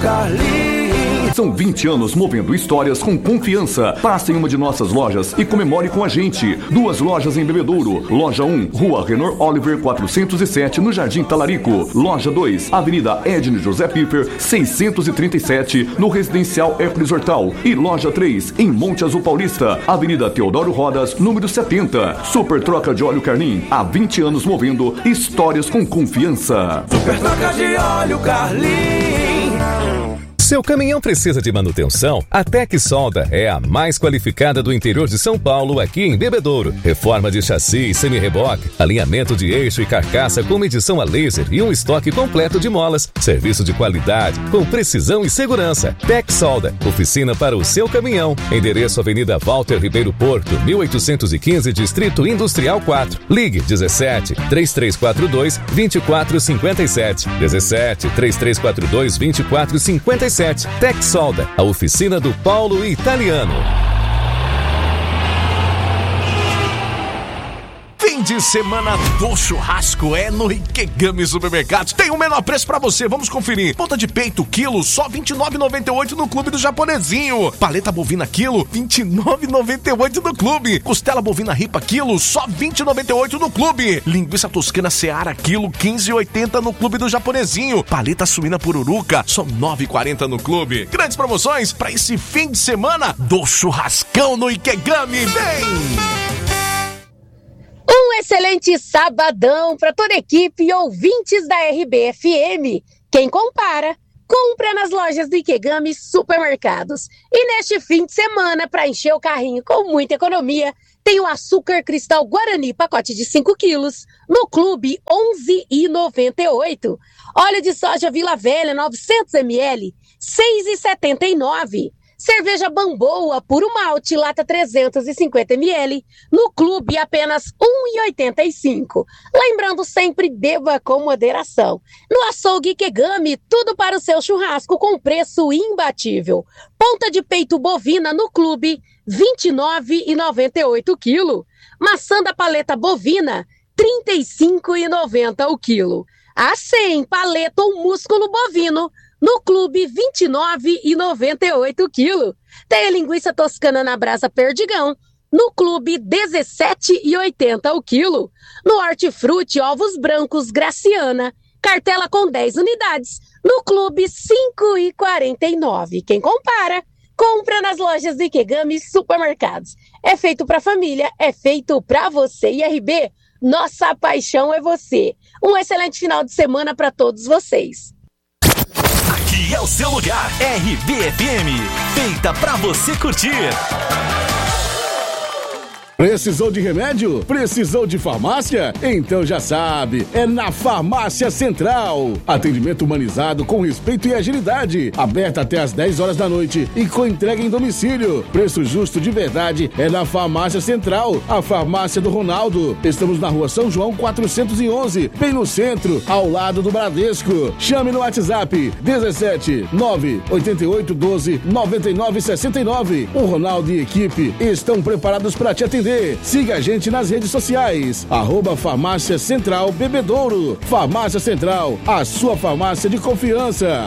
Carlinhos. São 20 anos movendo histórias com confiança. Passe em uma de nossas lojas e comemore com a gente. 2 lojas em Bebedouro. Loja 1, Rua Renor Oliver 407, no Jardim Talarico. Loja 2, Avenida Edne José Piffer 637, no Residencial Hércules Hortal. E Loja 3, em Monte Azul Paulista, Avenida Teodoro Rodas, número 70. Super Troca de Óleo Carnim. Há 20 anos movendo histórias com confiança. Super Troca de Óleo Carlim. Seu caminhão precisa de manutenção? A Tec Solda é a mais qualificada do interior de São Paulo, aqui em Bebedouro. Reforma de chassi e semi-reboque, alinhamento de eixo e carcaça com medição a laser e um estoque completo de molas. Serviço de qualidade, com precisão e segurança. Tec Solda, oficina para o seu caminhão. Endereço Avenida Walter Ribeiro Porto, 1815, Distrito Industrial 4. Ligue 17 3342 2457. 17 3342 2457. Tec Solda, a oficina do Paulo Italiano. Fim de semana do churrasco é no Ikegami Supermercados. Tem o menor preço pra você, vamos conferir. Ponta de peito, quilo, só R$29,98 no Clube do Japonesinho. Paleta bovina, quilo, R$29,98 no Clube. Costela bovina ripa, quilo, só R$20,98 no Clube. Linguiça toscana Seara, quilo, R$15,80 no Clube do Japonesinho. Paleta suína pururuca, só R$9,40 no Clube. Grandes promoções pra esse fim de semana do churrascão no Ikegami. Vem! Um excelente sabadão para toda a equipe e ouvintes da RBFM. Quem compara, compra nas lojas do Ikegami Supermercados. E neste fim de semana, para encher o carrinho com muita economia, tem o açúcar cristal Guarani, pacote de 5 quilos, no Clube R$11,98. Óleo de soja Vila Velha, 900 ml, R$6,79. Cerveja Bamboa, puro malte, lata 350 ml, no Clube apenas R$1,85. Lembrando sempre, beba com moderação. No açougue Ikegami, tudo para o seu churrasco com preço imbatível. Ponta de peito bovina no Clube, R$29,98 o quilo. Maçã da paleta bovina, R$35,90 o quilo. A 100, paleta ou músculo bovino, no Clube, R$29,98 o quilo. Tem a linguiça toscana na brasa Perdigão, no Clube, R$17,80 o quilo. No Hortifruti, ovos brancos Graciana, cartela com 10 unidades, no Clube, R$5,49. Quem compara, compra nas lojas do Ikegami Supermercados. É feito pra família, é feito pra você. IRB, nossa paixão é você. Um excelente final de semana para todos vocês. Aqui é o seu lugar, RBFM, feita pra você curtir. Precisou de remédio? Precisou de farmácia? Então já sabe, é na Farmácia Central. Atendimento humanizado com respeito e agilidade. Aberta até às 10 horas da noite e com entrega em domicílio. Preço justo de verdade é na Farmácia Central, a farmácia do Ronaldo. Estamos na Rua São João 411, bem no centro, ao lado do Bradesco. Chame no WhatsApp 17 988 12 99 69. O Ronaldo e equipe estão preparados para te atender. Siga a gente nas redes sociais, @Farmácia Central Bebedouro. Farmácia Central, a sua farmácia de confiança.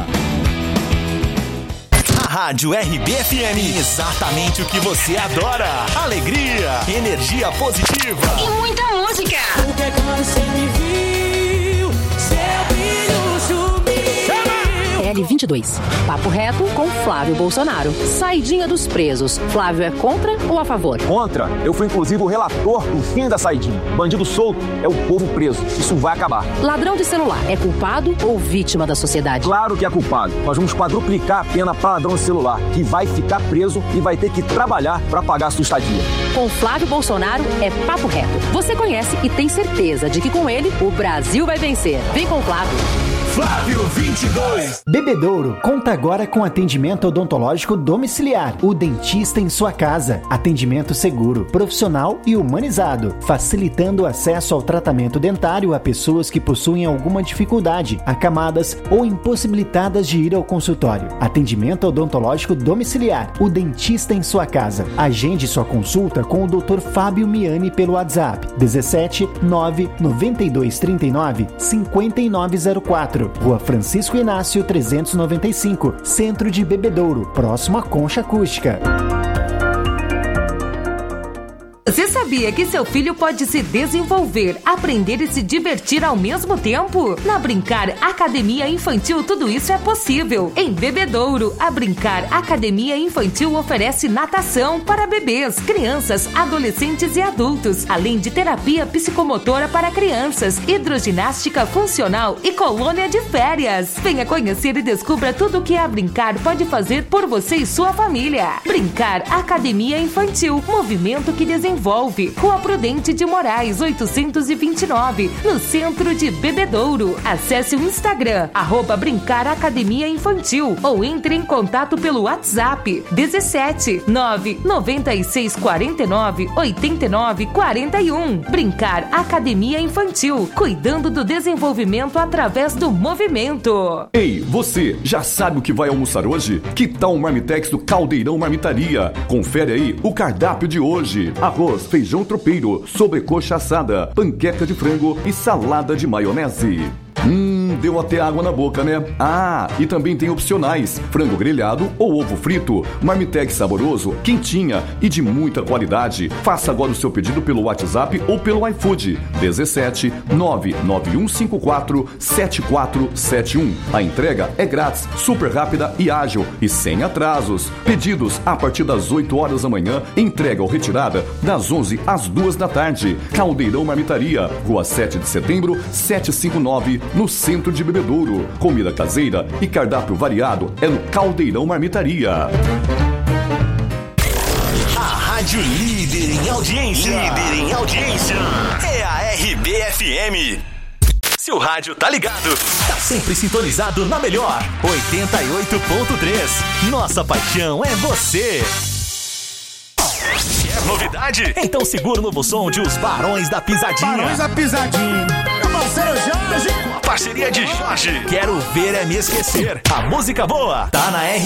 A Rádio RBFM, exatamente o que você adora. Alegria, energia positiva e muita música. Porque quando você me viu, seu brilho sumiu. L22. Papo reto com Flávio Bolsonaro. Saidinha dos presos. Flávio é contra ou a favor? Contra. Eu fui inclusive o relator do fim da saidinha. Bandido solto é o povo preso. Isso vai acabar. Ladrão de celular é culpado ou vítima da sociedade? Claro que é culpado. Nós vamos quadruplicar a pena para ladrão de celular, que vai ficar preso e vai ter que trabalhar para pagar a sua estadia. Com Flávio Bolsonaro é papo reto. Você conhece e tem certeza de que com ele o Brasil vai vencer. Vem com o Flávio. Flávio 22. Bebedouro conta agora com atendimento odontológico domiciliar. O dentista em sua casa. Atendimento seguro, profissional e humanizado, facilitando o acesso ao tratamento dentário a pessoas que possuem alguma dificuldade, acamadas ou impossibilitadas de ir ao consultório. Atendimento odontológico domiciliar. O dentista em sua casa. Agende sua consulta com o Dr. Fábio Miani pelo WhatsApp 17 9 92 39 5904. Bebedouro, Rua Francisco Inácio 395, Centro de Bebedouro, próximo à Concha Acústica. Você sabia que seu filho pode se desenvolver, aprender e se divertir ao mesmo tempo? Na Brincar Academia Infantil, tudo isso é possível. Em Bebedouro, a Brincar Academia Infantil oferece natação para bebês, crianças, adolescentes e adultos, além de terapia psicomotora para crianças, hidroginástica funcional e colônia de férias. Venha conhecer e descubra tudo o que a Brincar pode fazer por você e sua família. Brincar Academia Infantil, movimento que desenvolve. Rua Prudente de Moraes, 829, no centro de Bebedouro. Acesse o Instagram, @Brincar Academia Infantil, ou entre em contato pelo WhatsApp 17 996 49 89 41. Brincar Academia Infantil, cuidando do desenvolvimento através do movimento. Ei, você já sabe o que vai almoçar hoje? Que tal o Marmitex do Caldeirão Marmitaria? Confere aí o cardápio de hoje: arroz, feijão tropeiro, sobrecoxa assada, panqueca de frango e salada de maionese. Deu até água na boca, né? Ah, e também tem opcionais: frango grelhado ou ovo frito. Marmitex saboroso, quentinha e de muita qualidade. Faça agora o seu pedido pelo WhatsApp ou pelo iFood 17 99154 7471. A entrega é grátis, super rápida e ágil e sem atrasos. Pedidos a partir das 8 horas da manhã, entrega ou retirada das 11 às 2 da tarde. Caldeirão Marmitaria, Rua 7 de Setembro, 759, no centro de Bebedouro. Comida caseira e cardápio variado é no Caldeirão Marmitaria. A rádio líder em audiência. É a RBFM. Se o rádio tá ligado, tá sempre sintonizado na melhor 88.3. Nossa paixão é você. Quer novidade? Então segura o novo som de Os Barões da Pisadinha. Barões da Pisadinha. Com a parceria de Jorge. Quero ver é me esquecer. A música boa tá na